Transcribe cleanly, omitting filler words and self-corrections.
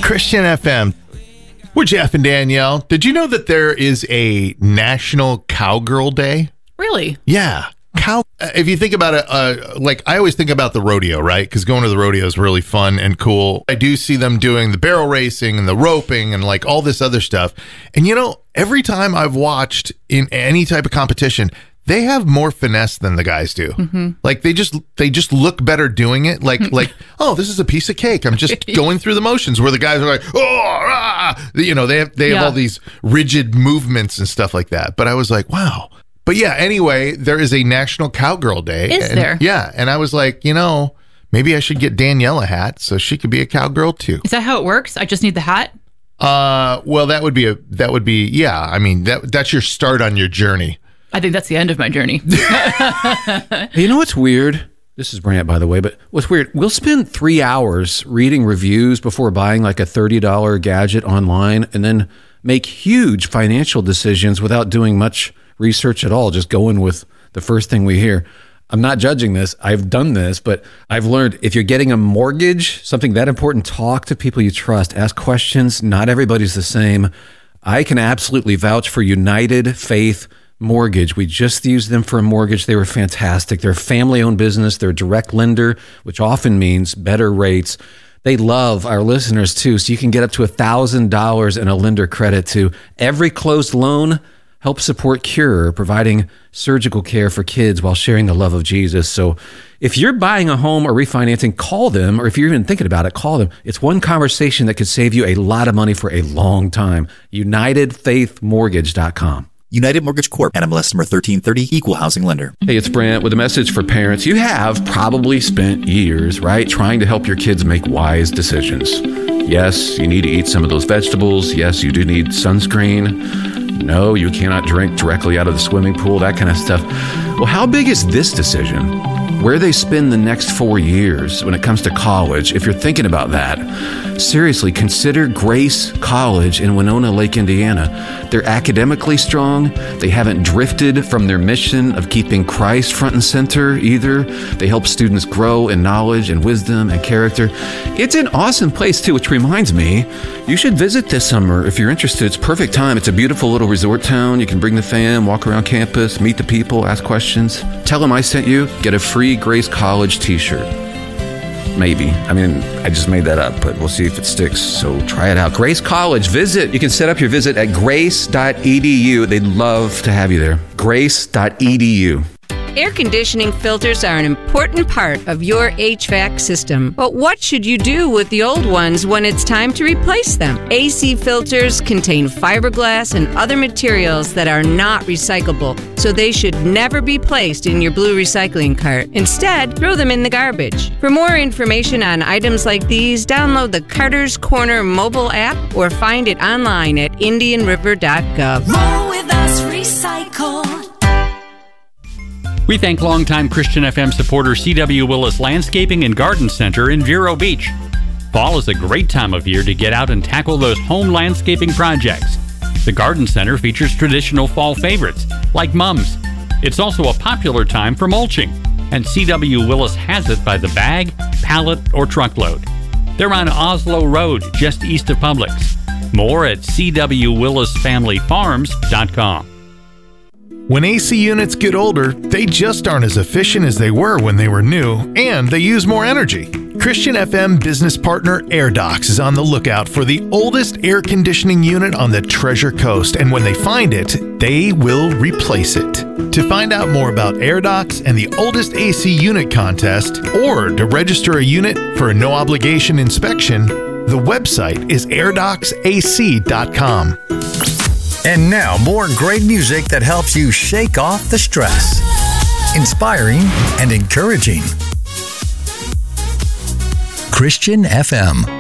Christian FM. We're Jeff and Danielle. Did you know that there is a National Cowgirl Day? Really? Yeah. If you think about it, like I always think about the rodeo, right? Because going to the rodeo is really fun and cool. I do see them doing the barrel racing and the roping and like all this other stuff. And you know, every time I've watched in any type of competition, they have more finesse than the guys do. Mm-hmm. Like they just look better doing it. Like, oh, this is a piece of cake. I'm just going through the motions. Where the guys are like, you know, they have all these rigid movements and stuff like that. But I was like, wow. But yeah, anyway, there is a National Cowgirl Day. Is there? Yeah, and I was like, you know, maybe I should get Danielle a hat so she could be a cowgirl too. Is that how it works? I just need the hat? Well, that would be yeah. I mean, that's your start on your journey. I think that's the end of my journey. You know what's weird? This is Brant, by the way, but what's weird, we'll spend 3 hours reading reviews before buying like a $30 gadget online and then make huge financial decisions without doing much research at all, just going with the first thing we hear. I'm not judging this. I've done this, but I've learned if you're getting a mortgage, something that important, talk to people you trust, ask questions. Not everybody's the same. I can absolutely vouch for United Faith Mortgage. We just used them for a mortgage. They were fantastic. They're a family-owned business. They're a direct lender, which often means better rates. They love our listeners too, so you can get up to $1,000 in a lender credit to every closed loan. Help support Cure, providing surgical care for kids while sharing the love of Jesus. So if you're buying a home or refinancing, call them, or if you're even thinking about it, call them. It's one conversation that could save you a lot of money for a long time. UnitedFaithMortgage.com. United Mortgage Corp. NMLS number 1330, Equal Housing Lender. Hey, it's Brant with a message for parents. You have probably spent years, right, trying to help your kids make wise decisions. Yes, you need to eat some of those vegetables. Yes, you do need sunscreen. No, you cannot drink directly out of the swimming pool, that kind of stuff. Well, how big is this decision? Where they spend the next 4 years when it comes to college, if you're thinking about that, seriously, consider Grace College in Winona Lake, Indiana. They're academically strong. They haven't drifted from their mission of keeping Christ front and center either. They help students grow in knowledge and wisdom and character. It's an awesome place too, which reminds me, you should visit this summer if you're interested. It's perfect time. It's a beautiful little resort town. You can bring the fam, walk around campus, meet the people, ask questions. Tell them I sent you. Get a free Grace College t-shirt. Maybe. I mean, I just made that up, but we'll see if it sticks. So try it out. Grace College, visit. You can set up your visit at grace.edu. They'd love to have you there. Grace.edu. Air conditioning filters are an important part of your HVAC system. But what should you do with the old ones when it's time to replace them? AC filters contain fiberglass and other materials that are not recyclable, so they should never be placed in your blue recycling cart. Instead, throw them in the garbage. For more information on items like these, download the Carter's Corner mobile app or find it online at indianriver.gov. Roll with us, recycle. We thank longtime Christian FM supporter C.W. Willis Landscaping and Garden Center in Vero Beach. Fall is a great time of year to get out and tackle those home landscaping projects. The Garden Center features traditional fall favorites, like mums. It's also a popular time for mulching, and C.W. Willis has it by the bag, pallet, or truckload. They're on Oslo Road, just east of Publix. More at cwwillisfamilyfarms.com. When AC units get older, they just aren't as efficient as they were when they were new, and they use more energy. Christian FM business partner AirDocs is on the lookout for the oldest air conditioning unit on the Treasure Coast, and when they find it, they will replace it. To find out more about AirDocs and the oldest AC unit contest, or to register a unit for a no-obligation inspection, the website is airdocsac.com. And now, more great music that helps you shake off the stress. Inspiring and encouraging. Christian FM.